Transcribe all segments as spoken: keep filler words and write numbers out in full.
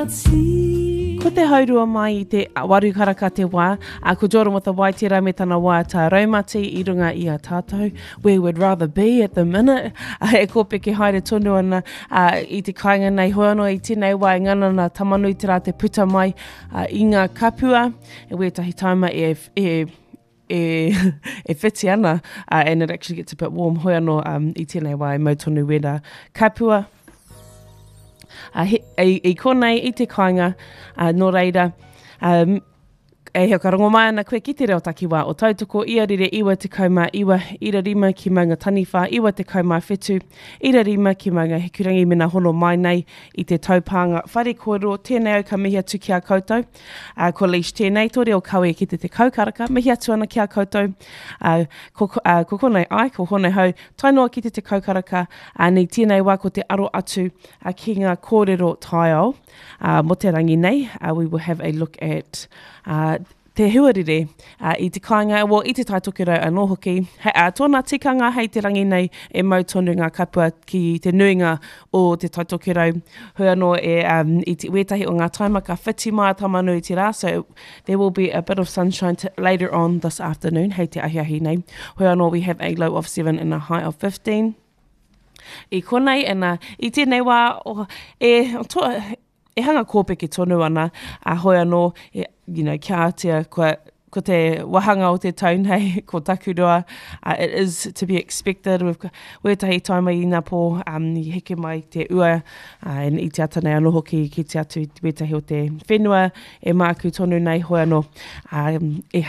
Ko te haurua mai I te waru karaka te wā, a ko Jordan with a waitira me tana wā tā raumati I runga I a tātou, where we'd rather be at the minute. Uh, e ko peke haere tonu ana uh, I te kāinga nei hoano I tēnei wā I ngana na tamanui te rā te puta mai uh, I ngā kapua, e wētahi taima e, e e, e whiti ana, uh, and it actually gets a bit warm hoi anō um, I tēnei wā I mautonu wera kapua. Uh, he, e, e konei I te kāinga, uh, nō reira, um, e heo ka rongo mai ana koe ki te reo takiwā o tautoko ia rire iwa te kaumā iwa, ira rima ki maunga taniwha, iwa te kaumā whetu, ira rima ki maunga hekurangi mena hono mai nei I te taupanga whare kōrero, tēnei au ka mihi atu ki a koutou, uh, ko leish tēnei tōre o kawe ki te te kaukaraka, mihi atu ana ki a koutou, uh, ko, uh, ko konei ai, ko konei hau, tainoa ki te te kaukaraka, uh, nei tēnei wā ko te aro atu uh, ki ngā kōrero taiao, uh, mo te rangi nei, uh, we will have a look at uh, te huarire uh, I te kāinga, well, I te taitokero anō hoki. He, uh, tōna tikanga hei te rangi nei e mautonu ngā kapua ki te nuinga o te taitokero. Hui anō e um, I te wētahi o ngā taimaka whiti mai tamanu I te rā, so there will be a bit of sunshine t- later on this afternoon, hei te ahi ahi nei. Hui anō we have a low of seven and a high of fifteen. I konei, and uh, I tēnei wā, oh, e, to, e hanga kōpeke tonu ana, a uh, hoi anō, e, you know, kia atia, ko, ko te wahanga o te taun, hei, ko takurua, uh, it is to be expected. We've got wētahi taima I ngā pō, um, I heke mai te ua, uh, and I te atanei anō hoki ki te atu wētahi o te whenua, e māku tonu nei hoi anō, um, e,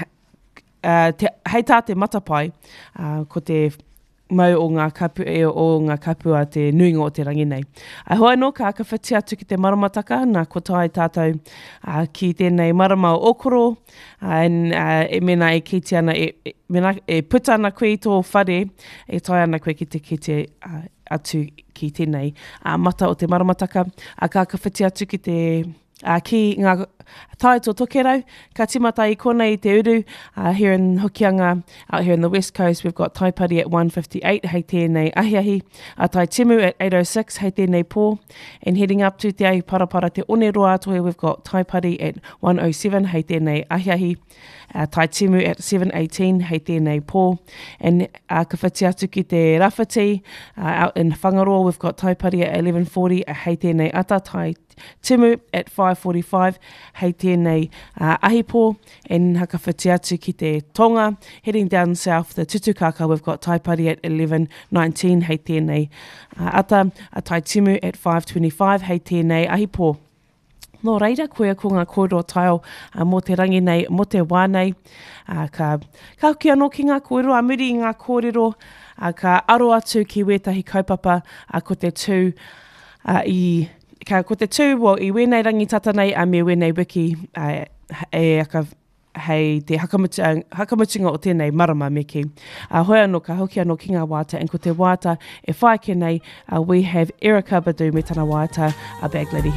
uh, te, hei tā te matapai, uh, ko te mau o ngā kapu e o ngā kapua te nuinga o te rangi nei. A hoa no ka aka whiti atu ki te maramataka, nā ko tai tātou uh, ki tēnei marama o okoro, uh, and uh, e mena e kiti ana, e, e, mena, e puta ana koe I tō whare, e tai ana koe ki te kite uh, atu ki tēnei uh, mata o te maramataka, a ka aka whiti atu ki te Uh, ki ngā tai tō tokerau, ka timata I konei I te uru, uh, here in Hokianga, out here in the West Coast, we've got taipari at one fifty-eight, hei tēnei ahi ahi, a tai timu at eight oh six, hei tēnei pō, and heading up to te ai parapara te Oneroa atoe, we've got taipari at one oh seven, hei tēnei ahi ahi, uh, tai timu at seven eighteen, hei tēnei pō, and uh, ka whiti atu ki te Rawhiti, uh, out in Whangaroa, we've got taipari at eleven forty, uh, hei tēnei ata, tai timu at five forty-five, hei tēnei uh, ahipō, and haka whiti atu ki te Tonga. Heading down south, the Tutukaka, we've got taipari at eleven nineteen, hei tēnei uh, ata, a tai timu at five twenty-five, hei tēnei ahipō. Nō reira, koea ko ngā kōrero taio uh, mō te rangi nei, mō te wānei, uh, ka, ka hoki anō ki ngā kōrero, a muri I ngā kōrero, uh, ka aro atu ki wētahi kaupapa, uh, ko te tū uh, I Ka ko te tū, well, I wēnei rangitata nei, a me wēnei wiki, uh, e aka, hei te hakamutinga, hakamutinga o tēnei marama me ki. Uh, hoi anō ka hoki anō ki ngā wāta, and ko te wāta e whaike nei, uh, we have Erica Badu me tana wāta, a bag lady.